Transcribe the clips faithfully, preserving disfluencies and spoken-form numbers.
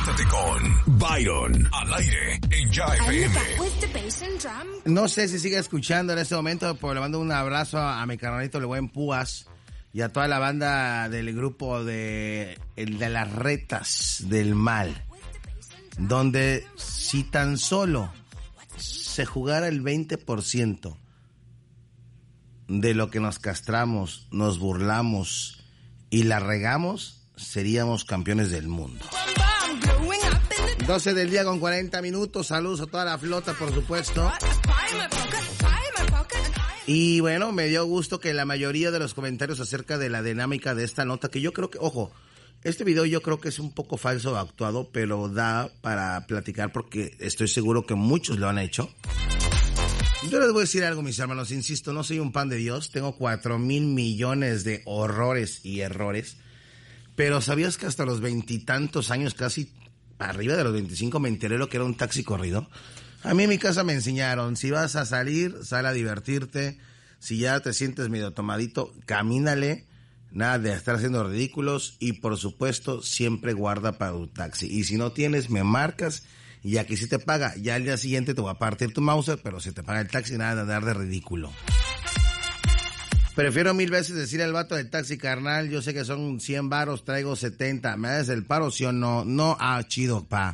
Conéctate con Byron al aire en Ya F M. No sé si sigue escuchando en este momento, pero le mando un abrazo a, a mi carnalito Le Buen Púas y a toda la banda del grupo de el de las retas del mal, donde si tan solo se jugara el veinte por ciento de lo que nos castramos, nos burlamos y la regamos, seríamos campeones del mundo. doce del día con cuarenta minutos. Saludos a toda la flota, por supuesto. Y bueno, me dio gusto que la mayoría de los comentarios acerca de la dinámica de esta nota, que yo creo que, ojo, este video yo creo que es un poco falso actuado, pero da para platicar porque estoy seguro que muchos lo han hecho. Yo les voy a decir algo, mis hermanos, insisto, no soy un pan de Dios, tengo cuatro mil millones de horrores y errores, pero ¿sabías que hasta los veintitantos años, casi arriba de los veinticinco, me enteré lo que era un taxi corrido? A mí en mi casa me enseñaron, si vas a salir, sal a divertirte, si ya te sientes medio tomadito, camínale, nada de estar haciendo ridículos y por supuesto siempre guarda para un taxi. Y si no tienes, me marcas y aquí sí te paga. Ya al día siguiente te voy a partir tu Mauser, pero si te paga el taxi, nada de andar de ridículo. Prefiero mil veces decir al vato del taxi, carnal, yo sé que son cien varos, traigo setenta. ¿Me das el paro, sí o no? No, ah, chido, pa.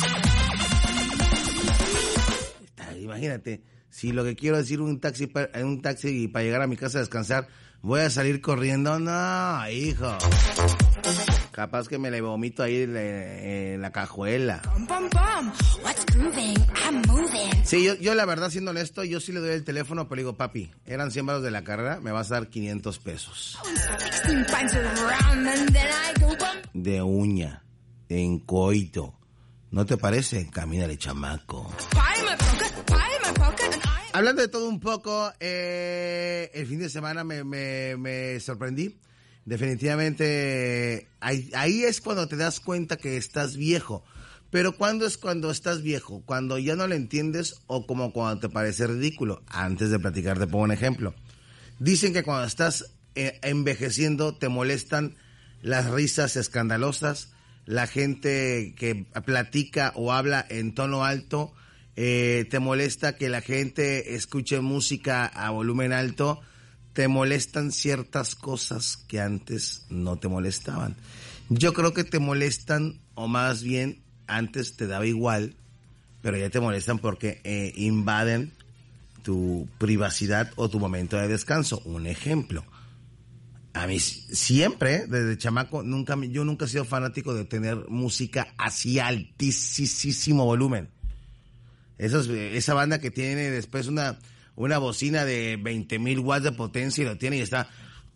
Imagínate, si lo que quiero es decir un taxi, en un taxi para llegar a mi casa a descansar, voy a salir corriendo, no, hijo. Capaz que me le vomito ahí en la, en la cajuela. Sí, yo, yo la verdad, siendo honesto, yo sí le doy el teléfono, pero digo, papi, eran cien baros de la carrera, me vas a dar quinientos pesos. De uña, en coito. ¿No te parece? Camínale, chamaco. Hablando de todo un poco, eh, el fin de semana me, me, me sorprendí. Definitivamente, ahí, ahí es cuando te das cuenta que estás viejo. Pero ¿cuándo es cuando estás viejo? Cuando ya no lo entiendes o como cuando te parece ridículo. Antes de platicar te pongo un ejemplo. Dicen que cuando estás eh, envejeciendo te molestan las risas escandalosas, la gente que platica o habla en tono alto, eh, te molesta que la gente escuche música a volumen alto, te molestan ciertas cosas que antes no te molestaban. Yo creo que te molestan, o más bien antes te daba igual, pero ya te molestan porque eh, invaden tu privacidad o tu momento de descanso. Un ejemplo. A mí siempre, desde chamaco, nunca, yo nunca he sido fanático de tener música así altísimo volumen. Esos, esa banda que tiene después una, una bocina de veinte mil watts de potencia y lo tiene y está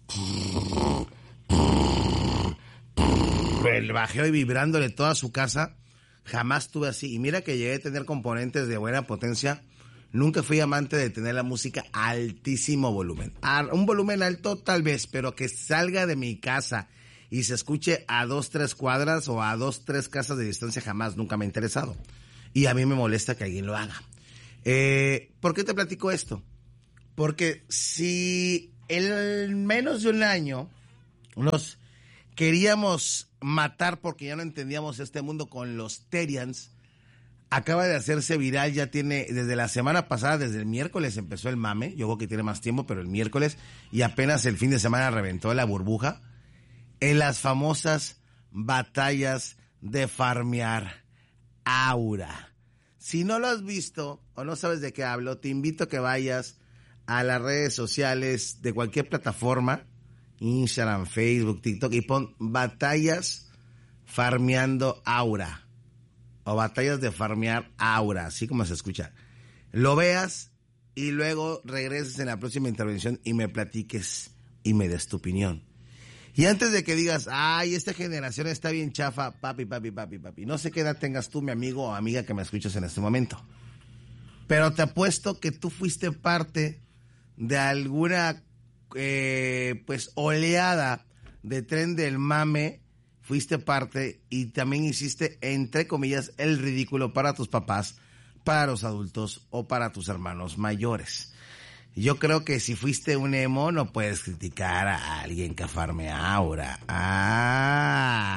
el bajeo y vibrándole toda su casa. Jamás tuve así. Y mira que llegué a tener componentes de buena potencia. Nunca fui amante de tener la música a altísimo volumen. A un volumen alto tal vez, pero que salga de mi casa y se escuche a dos, tres cuadras o a dos, tres casas de distancia, jamás, nunca me ha interesado. Y a mí me molesta que alguien lo haga. Eh, ¿por qué te platico esto? Porque si en menos de un año nos queríamos matar porque ya no entendíamos este mundo con los Terians, acaba de hacerse viral, ya tiene, desde la semana pasada, desde el miércoles empezó el mame, yo creo que tiene más tiempo, pero el miércoles, y apenas el fin de semana reventó la burbuja, en las famosas batallas de farmear Aura. Si no lo has visto, o no sabes de qué hablo, te invito a que vayas a las redes sociales de cualquier plataforma, Instagram, Facebook, TikTok, y pon batallas farmeando Aura. O batallas de farmear Aura, así como se escucha. Lo veas y luego regreses en la próxima intervención y me platiques y me des tu opinión. Y antes de que digas, ay, esta generación está bien chafa, papi, papi, papi, papi. No sé qué edad tengas tú, mi amigo o amiga que me escuchas en este momento. Pero te apuesto que tú fuiste parte de alguna, eh, pues, oleada de tren del mame. Fuiste parte y también hiciste, entre comillas, el ridículo para tus papás, para los adultos o para tus hermanos mayores. Yo creo que si fuiste un emo no puedes criticar a alguien que farme Aura. Ah,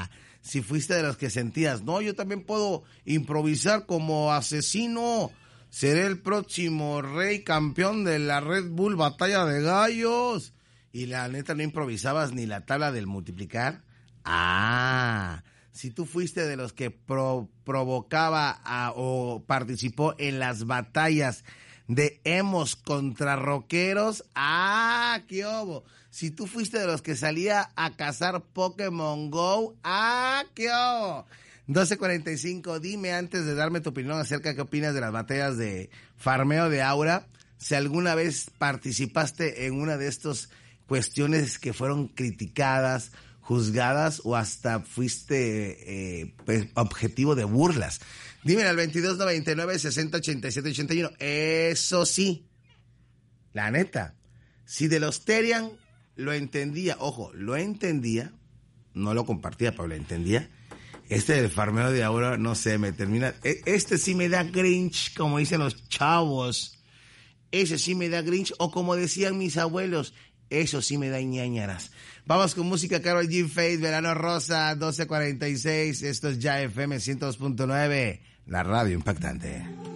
si fuiste de los que sentías, no, yo también puedo improvisar como asesino, seré el próximo rey campeón de la Red Bull Batalla de Gallos, y la neta no improvisabas ni la tabla del multiplicar. Ah, si tú fuiste de los que pro, provocaba a, o participó en las batallas de emos contra rockeros, ah, qué obo. Si tú fuiste de los que salía a cazar Pokémon Go, ah, qué obo. doce cuarenta y cinco, dime antes de darme tu opinión acerca de qué opinas de las batallas de farmeo de aura, si alguna vez participaste en una de estas cuestiones que fueron criticadas, juzgadas o hasta fuiste eh, pues, objetivo de burlas. Dime al veintidós noventa y nueve sesenta ochenta y siete ochenta y uno. Eso sí, la neta, si de los Terian lo entendía, ojo, lo entendía, no lo compartía, pero lo entendía. Este del farmeo de aura, no sé, me termina. Este sí me da Grinch, como dicen los chavos. Ese sí me da Grinch, o como decían mis abuelos, eso sí me da ñañaras. Vamos con música. Karol G, Faith, Verano Rosa, doce cuarenta y seis. Esto es Ya F M ciento dos punto nueve, la radio impactante.